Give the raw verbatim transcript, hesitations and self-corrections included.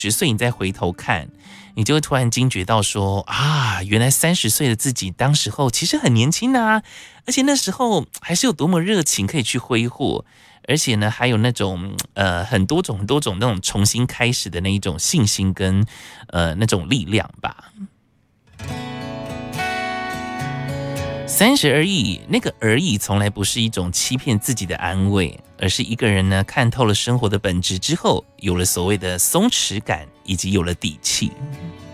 十岁你再回头看，你就会突然惊觉到说啊，原来三十岁的自己当时候其实很年轻啊，而且那时候还是有多么热情可以去挥霍，而且呢还有那种呃很多种很多种那种重新开始的那一种信心跟呃那种力量吧。三十而已，那个而已从来不是一种欺骗自己的安慰，而是一个人呢看透了生活的本质之后，有了所谓的松弛感，以及有了底气。